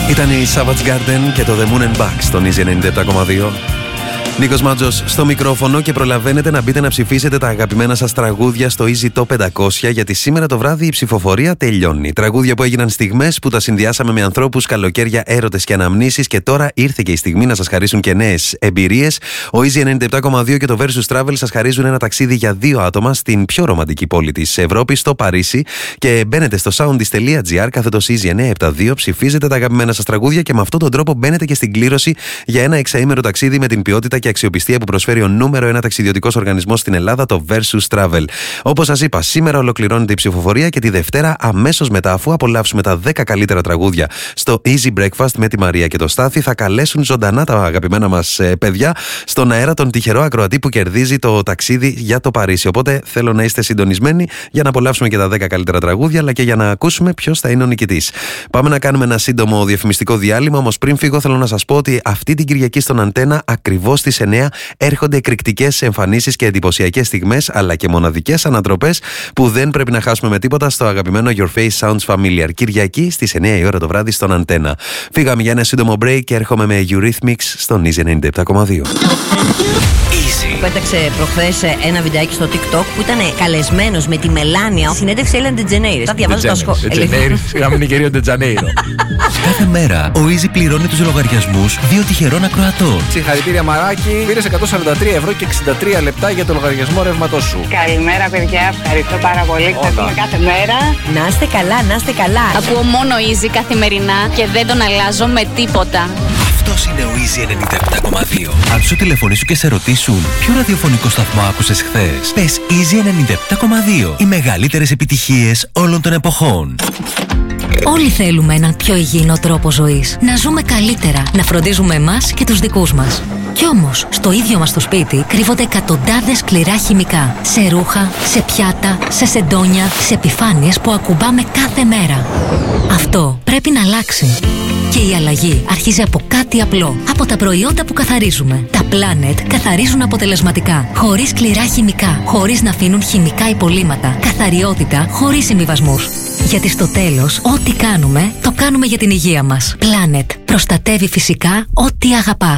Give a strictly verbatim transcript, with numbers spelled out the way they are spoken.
Ήταν η Savage Garden και το The Moon and Back στον Easy ενενήντα επτά κόμμα δύο. Νίκος Μάτζος στο μικρόφωνο και προλαβαίνετε να μπείτε να ψηφίσετε τα αγαπημένα σας τραγούδια στο Easy Top πεντακόσια, γιατί σήμερα το βράδυ η ψηφοφορία τελειώνει. Τραγούδια που έγιναν στιγμές που τα συνδυάσαμε με ανθρώπους, καλοκαίρια, έρωτες και αναμνήσεις, και τώρα ήρθε και η στιγμή να σας χαρίσουν και νέες εμπειρίες. Ο Easy ενενήντα επτά κόμμα δύο και το Versus Travel σας χαρίζουν ένα ταξίδι για δύο άτομα στην πιο ρομαντική πόλη της Ευρώπης, στο Παρίσι, και μπαίνετε στο soundis τελεία gr κάθετος Easy εννιακόσια εβδομήντα δύο, ψηφίζετε τα αγαπημένα σας τραγούδια και με αυτόν τον τρόπο μπαίνετε και στην κλήρωση για ένα εξαήμερο ταξίδι με την ποιότητα και αξιοπιστία που προσφέρει ο νούμερο ένα ταξιδιωτικός οργανισμός στην Ελλάδα, το Versus Travel. Όπως σας είπα, σήμερα ολοκληρώνεται η ψηφοφορία και τη Δευτέρα, αμέσως μετά, αφού απολαύσουμε τα δέκα καλύτερα τραγούδια στο Easy Breakfast με τη Μαρία και το Στάθη, θα καλέσουν ζωντανά τα αγαπημένα μας ε, παιδιά στον αέρα τον τυχερό ακροατή που κερδίζει το ταξίδι για το Παρίσι. Οπότε θέλω να είστε συντονισμένοι για να απολαύσουμε και τα δέκα καλύτερα τραγούδια, αλλά και για να ακούσουμε ποιος θα είναι ο νικητής. Πάμε να κάνουμε ένα σύντομο διαφημιστικό διάλειμμα, όμως πριν φύγω θέλω να σας πω ότι αυτή την Κυριακή στον Αντένα, ακριβώς στις εννιά, έρχονται εκρηκτικές εμφανίσεις και εντυπωσιακές στιγμές, αλλά και μοναδικές ανατροπές που δεν πρέπει να χάσουμε με τίποτα στο αγαπημένο Your Face Sounds Familiar. Κυριακή στις εννιά η ώρα το βράδυ στον Αντένα. Φύγαμε για ένα σύντομο break και έρχομαι με Eurythmics στον Easy ενενήντα επτά κόμμα δύο. Πέταξε προχθές ένα βιντεάκι στο TikTok που ήταν καλεσμένος με τη Μελάνια. Συνέντευξη Ellen DeGeneres. Θα διαβάζω τα σχόλια. Συγγνώμη, είναι κυρίω DeGeneres. Κάθε μέρα ο Easy πληρώνει τους λογαριασμούς δύο τυχερών ακροατών. Συγχαρητήρια, Μαράκι. Πήρες εκατόν σαράντα τρία ευρώ και εξήντα τρία λεπτά για το λογαριασμό ρεύματός σου. Καλημέρα, παιδιά. Ευχαριστώ πάρα πολύ. Ξαφνικά κάθε μέρα. Να είστε καλά, να είστε καλά. Ακούω μόνο Easy καθημερινά και δεν τον αλλάζω με τίποτα. Αυτός είναι ο Easy ενενήντα επτά κόμμα δύο. Αν σου τηλεφωνήσουν και σε ρωτήσουν ποιο ραδιοφωνικό σταθμό άκουσες χθες, πες Easy ενενήντα επτά κόμμα δύο. Οι μεγαλύτερες επιτυχίες όλων των εποχών. Όλοι θέλουμε έναν πιο υγιεινό τρόπο ζωής. Να ζούμε καλύτερα, να φροντίζουμε εμάς και τους δικούς μας. Κι όμως, στο ίδιο μας το σπίτι κρύβονται εκατοντάδες σκληρά χημικά. Σε ρούχα, σε πιάτα, σε σεντόνια, σε επιφάνειες που ακουμπάμε κάθε μέρα. Αυτό πρέπει να αλλάξει. Και η αλλαγή αρχίζει από κάτι απλό. Από τα προϊόντα που καθαρίζουμε. Τα Planet καθαρίζουν αποτελεσματικά. Χωρίς σκληρά χημικά. Χωρίς να αφήνουν χημικά υπολείμματα. Καθαριότητα χωρίς συμβιβασμούς. Γιατί στο τέλος, ό,τι κάνουμε, το κάνουμε για την υγεία μας. Planet. Προστατεύει φυσικά ό,τι αγαπάς.